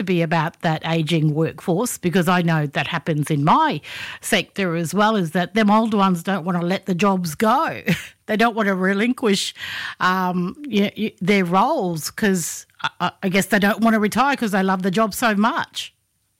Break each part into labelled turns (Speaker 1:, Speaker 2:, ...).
Speaker 1: to be about that ageing workforce, because I know that happens in my sector as well, is that them old ones don't want to let the jobs go. They don't want to relinquish their roles because I guess they don't want to retire because they love the job so much.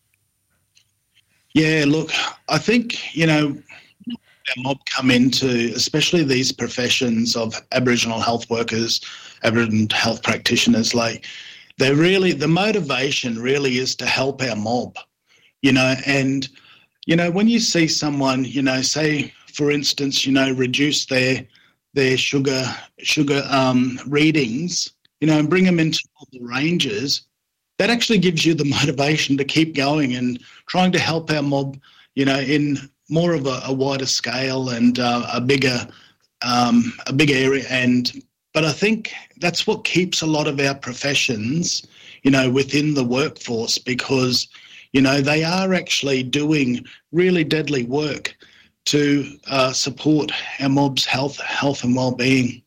Speaker 2: Yeah, look, I think, our mob come into, especially these professions of Aboriginal health workers, Aboriginal health practitioners, the motivation really is to help our mob, and, when you see someone, say, for instance, reduce their sugar readings, and bring them into the ranges, that actually gives you the motivation to keep going and trying to help our mob, in more of a wider scale and a big area. But I think that's what keeps a lot of our professions, within the workforce, because, they are actually doing really deadly work to support our mob's health and well-being.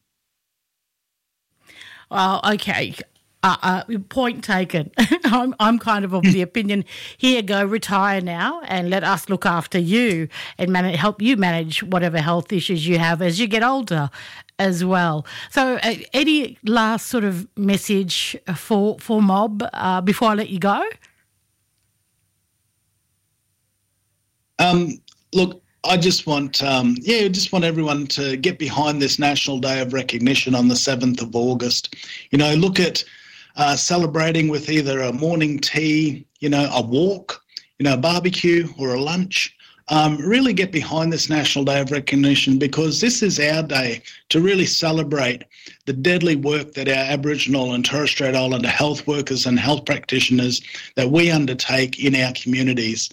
Speaker 1: Well, okay. Point taken. I'm kind of the opinion, here, go retire now and let us look after you and help you manage whatever health issues you have as you get older as well. So any last sort of message for mob before I let you go?
Speaker 2: Look, I just want everyone to get behind this National Day of Recognition on the 7th of August. Look at celebrating with either a morning tea, a walk, a barbecue or a lunch. Really get behind this National Day of Recognition, because this is our day to really celebrate the deadly work that our Aboriginal and Torres Strait Islander health workers and health practitioners that we undertake in our communities.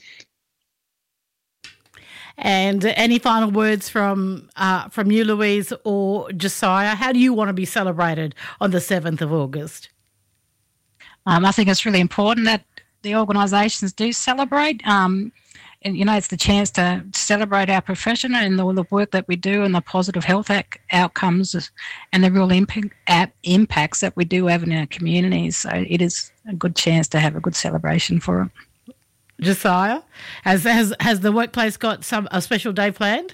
Speaker 1: And any final words from you, Louise, or Josiah? How do you want to be celebrated on the 7th of August?
Speaker 3: I think it's really important that the organisations do celebrate. And, it's the chance to celebrate our profession and all the work that we do and the positive health outcomes and the real impacts that we do have in our communities. So it is a good chance to have a good celebration for it.
Speaker 1: Josiah, has the workplace got a special day planned?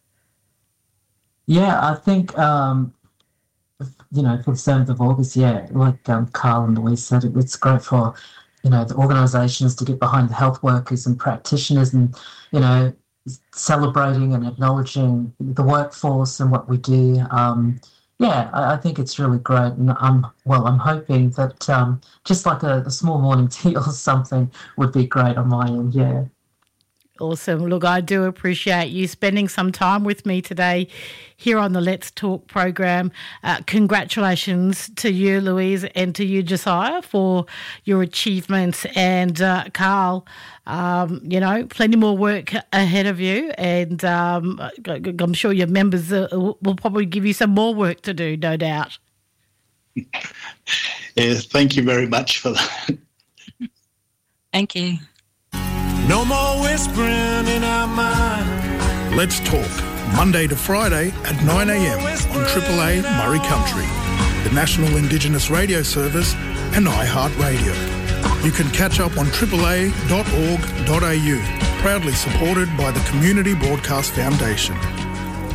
Speaker 4: Yeah, I think, for the 7th of August, like Carl and Louise said, it's great for, the organisations to get behind the health workers and practitioners and, celebrating and acknowledging the workforce and what we do. I think it's really great, and I'm hoping that just like a small morning tea or something would be great on my end. Yeah.
Speaker 1: Awesome. Look, I do appreciate you spending some time with me today here on the Let's Talk program. Congratulations to you, Louise, and to you, Josiah, for your achievements. And Carl, plenty more work ahead of you, and I'm sure your members will probably give you some more work to do, no doubt.
Speaker 2: Yeah, thank you very much for that.
Speaker 3: Thank you.
Speaker 5: No more whispering in our mind. Let's Talk, Monday to Friday at 9 a.m. on Triple A Murray Country, the National Indigenous Radio Service and iHeartRadio. You can catch up on AAA.org.au, proudly supported by the Community Broadcast Foundation.